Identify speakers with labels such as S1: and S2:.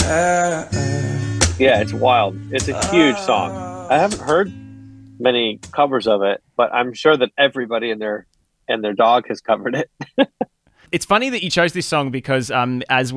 S1: Yeah, it's wild. It's a huge song. I haven't heard many covers of it, but I'm sure that everybody and their dog has covered it.
S2: It's funny that you chose this song because as